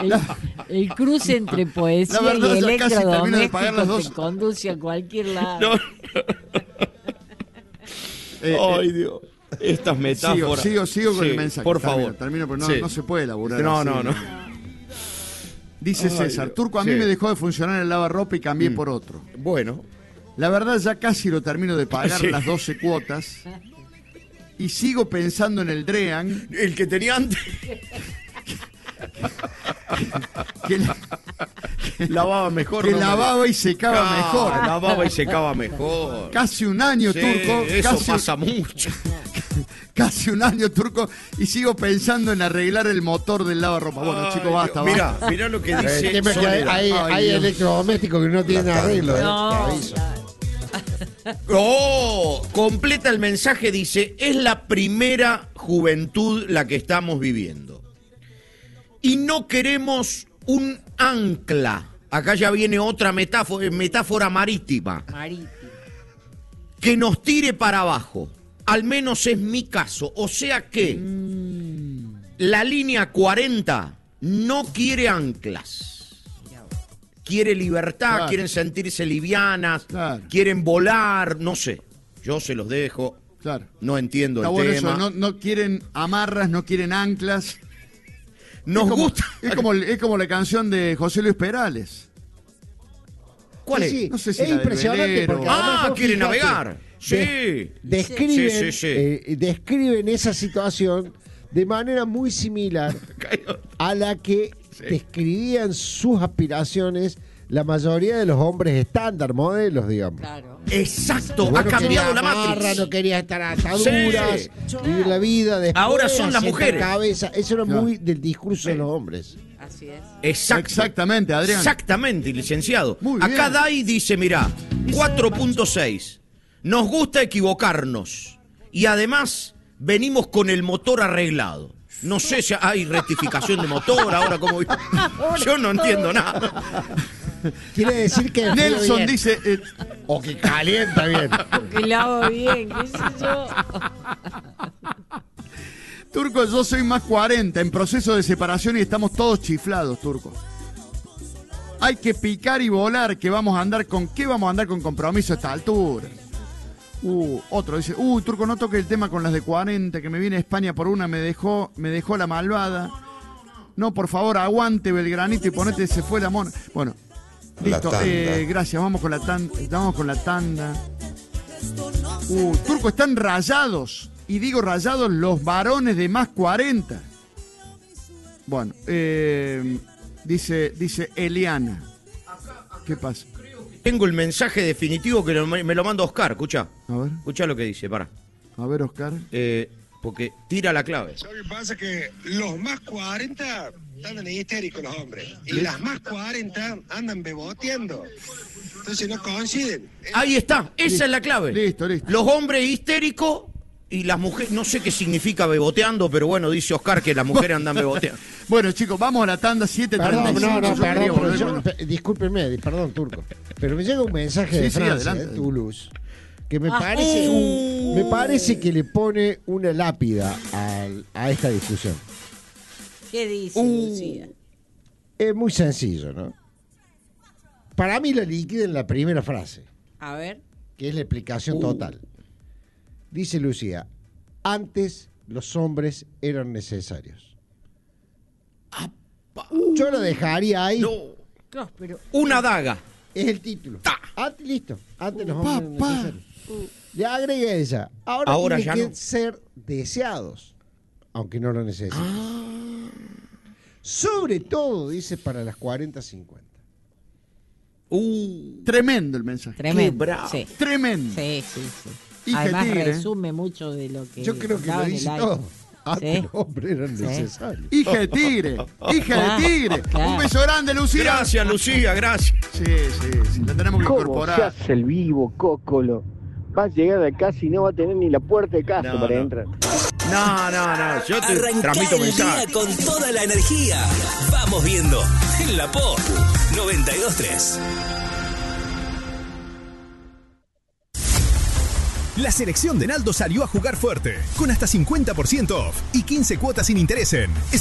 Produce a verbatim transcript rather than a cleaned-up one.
El, el cruce entre poesía La verdad, y ya casi termino de pagar las electrodoméstico dos. te conduce a cualquier lado. No. Eh, Ay, eh, Dios. Estas sigo, metáforas. sigo, sigo con Sí, el mensaje. por Termino, favor. Termino, pero no, Sí. no se puede laburar No, así, no, no. Dice Ay, César, Dios. Turco, a mí Sí. me dejó de funcionar el lavarropa y cambié Mm. por otro. Bueno. La verdad ya casi lo termino de pagar Sí. las doce cuotas y sigo pensando en el Drean El que tenía antes. que, la- Lavaba mejor. que no me lavaba y secaba Ah, mejor. Lavaba y secaba mejor. Casi un año, Sí, Turco. Eso Casi, pasa mucho. casi un año, Turco, y sigo pensando en arreglar el motor del lavarropa. Bueno, Ay, chicos, basta, Dios. basta. Mirá, mirá lo que El dice tema es que hay, Soledad. hay, Ay, hay Dios. electrodomésticos que no tienen La arreglo. ¿eh? No, Te aviso. Oh, completa el mensaje, dice, es la primera juventud la que estamos viviendo. Y no queremos un ancla. Acá ya viene otra metáfora, metáfora marítima. Marítimo. Que nos tire para abajo. Al menos es mi caso. O sea que la línea cuarenta no quiere anclas. Quiere libertad, Claro. quieren sentirse livianas, Claro. quieren volar, no sé. Yo se los dejo, Claro. no entiendo Está el bueno tema. eso, no, no quieren amarras, no quieren anclas. Nos es como, gusta. Es como, es como la canción de José Luis Perales. ¿Cuál Sí, es? sí, No sé si es la del impresionante velero. porque además Ah, vos quiere fijate, navegar. Sí. de- describen, Sí, sí, sí. eh, describen esa situación de manera muy similar a la que Sí. describían sus aspiraciones la mayoría de los hombres estándar, modelos, digamos. Claro. Exacto, Vos ha no cambiado querías la amarra, matriz. no quería estar a ataduras, Sí. vivir la vida después. Ahora son las asienta mujeres. Cabeza. Eso era Claro. muy del discurso de los hombres. Así es. Exacto. Exactamente, Adrián. Exactamente, licenciado. Muy bien. Acá Dai dice, mirá, cuatro punto seis. Nos gusta equivocarnos. Y además venimos con el motor arreglado. No sé si hay rectificación de motor ahora, como yo no entiendo nada. Quiere decir que enfría Nelson bien. dice, eh, O que calienta bien. Que lo hago bien, qué sé yo. Turco, yo soy más cuarenta, en proceso de separación y estamos todos chiflados, Turco. Hay que picar y volar, que vamos a andar con, ¿qué vamos a andar con compromiso a esta altura? Uh, otro dice, uy, Turco, no toque el tema con las de cuarenta, que me viene a España por una, me dejó, me dejó la malvada. No, por favor, aguante Belgranito y ponete, se fue la mona. Bueno, La listo, tanda. eh, gracias, vamos con la tanda, vamos con la tanda. Uh, Turco, están rayados. Y digo rayados los varones de más cuarenta. Bueno, eh, dice, dice Eliana. ¿Qué pasa? Tengo el mensaje definitivo que lo- me lo manda Oscar, escucha. A ver, Escucha lo que dice, para. a ver, Oscar. Eh, porque tira la clave. Lo que pasa es que los más cuarenta andan histéricos los hombres. Y las más cuarenta andan beboteando. Entonces no coinciden. Ahí está, esa Listo, es la clave. listo, listo. Los hombres histéricos y las mujeres, no sé qué significa beboteando, pero bueno, dice Oscar que las mujeres andan beboteando. Bueno, chicos, vamos a la tanda siete treinta y Perdón, cinco. no, no, Yo perdón, quería pero volver yo- con- pe- discúlpenme, di- perdón, Turco. Pero me llega un mensaje Sí, de sí, Francia, adelante. de Toulouse, que me Ah. parece, Uh. me parece que le pone una lápida al- a esta discusión. ¿Qué dice Uh. Lucía? Es muy sencillo, ¿no? Para mí la liquida en la primera frase, A ver. que es la explicación Uh. total. Dice Lucía, antes los hombres eran necesarios. Yo lo dejaría ahí. No, No, pero una daga. Es el título. Ta. Antes, listo. Antes los hombres eran Papá. necesarios. Le agregué ella. Ahora, Ahora tienen ya que no. ser deseados, aunque no lo necesiten. Ah. Sobre todo, dice, para las cuarenta cincuenta. Uh, Tremendo el mensaje. tremendo. Qué bravo. Sí, Tremendo. sí, sí. sí. Hija Además tigre. resume mucho de lo que Yo creo que contaba lo en el dice aire. todo. Antes Sí. los hombres eran Sí. necesarios. Hija de tigre, hija de tigre. Claro. Un beso grande, Lucía. gracias, Lucía, gracias. Sí, sí, sí, la tenemos que ¿Cómo se incorporar. hace el vivo, Cócolo? Va a llegar a casa y no va a tener ni la puerta de casa No, para no. entrar. No, no, no, yo te Arrancá transmito el mensajes. día con toda la energía. Vamos viendo en la Pop noventa y dos punto tres. La selección de Naldo salió a jugar fuerte, con hasta cincuenta por ciento off y quince cuotas sin interés en